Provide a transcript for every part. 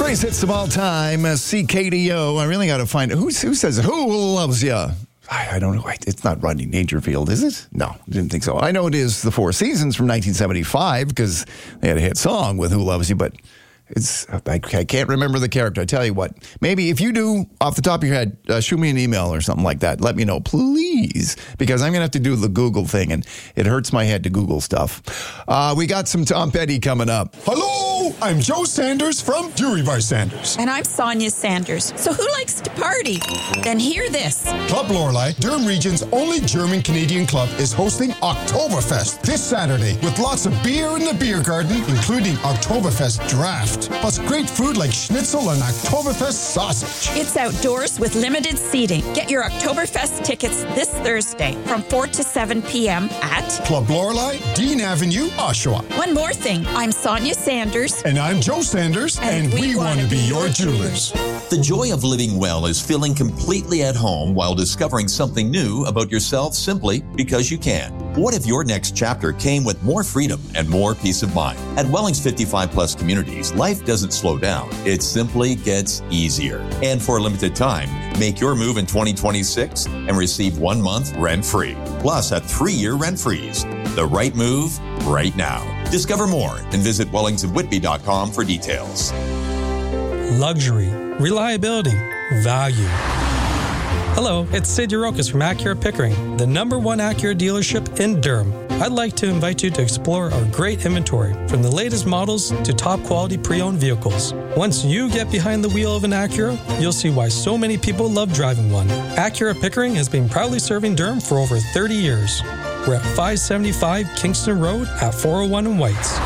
Greatest hits of all time, CKDO. I really got to find who says Who Loves Ya? I don't know. It's not Rodney Dangerfield, is it? No, didn't think so. I know it is the Four Seasons from 1975 because they had a hit song with Who Loves You, but I can't remember the character. I tell you what, maybe if you do, off the top of your head, shoot me an email or something like that. Let me know, please, because I'm going to have to do the Google thing, and it hurts my head to Google stuff. We got some Tom Petty coming up. Hello, I'm Joe Sanders from Dury by Sanders. And I'm Sonia Sanders. So who likes to party? Then hear this. Club Lorelei, Durham Region's only German-Canadian club, is hosting Oktoberfest this Saturday with lots of beer in the beer garden, including Oktoberfest Draft. Plus great food like schnitzel and Oktoberfest sausage. It's outdoors with limited seating. Get your Oktoberfest tickets this Thursday from 4 to 7 p.m. at Club Lorelei, Dean Avenue, Oshawa. One more thing. I'm Sonia Sanders. And I'm Joe Sanders. And we want to be your jewelers. The joy of living well is feeling completely at home while discovering something new about yourself simply because you can. What if your next chapter came with more freedom and more peace of mind? At Welling's 55 Plus Communities, life doesn't slow down. It simply gets easier. And for a limited time, make your move in 2026 and receive 1 month rent-free. Plus a 3-year rent-freeze. The right move, right now. Discover more and visit wellingsandwhitby.com for details. Luxury, reliability, value. Hello, it's Sid Yarokas from Acura Pickering, the #1 Acura dealership in Durham. I'd like to invite you to explore our great inventory, from the latest models to top-quality pre-owned vehicles. Once you get behind the wheel of an Acura, you'll see why so many people love driving one. Acura Pickering has been proudly serving Durham for over 30 years. We're at 575 Kingston Road at 401 in Whites.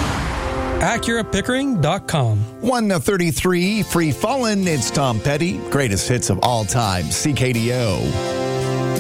AcuraPickering.com. 1:33, Free Fallin'. It's Tom Petty. Greatest hits of all time, CKDO.